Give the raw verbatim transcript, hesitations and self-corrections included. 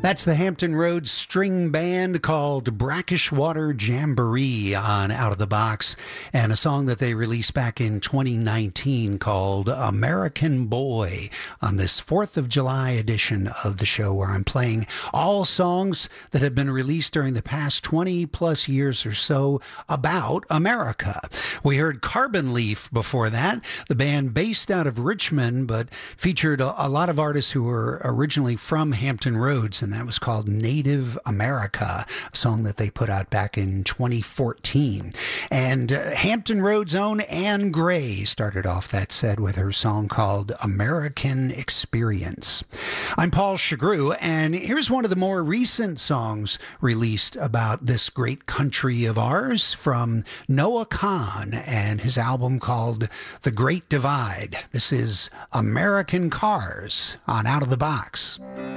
That's the Hampton Roads string band called Brackish Water Jamboree on Out of the Box, and a song that they released back in twenty nineteen called American Boy on this fourth of July edition of the show, where I'm playing all songs that have been released during the past twenty plus years or so about America. We heard Carbon Leaf before that, the band based out of Richmond but featured a, a lot of artists who were originally from Hampton Roads, and that was called Native America, a song that they put out back in twenty fourteen. And uh, Hampton Roads' own Anne Gray started off that set with her song called American Experience. I'm Paul Chagru, and here's one of the more recent songs released about this great country of ours from Noah Kahan and his album called The Great Divide. This is American Cars on Out of the Box.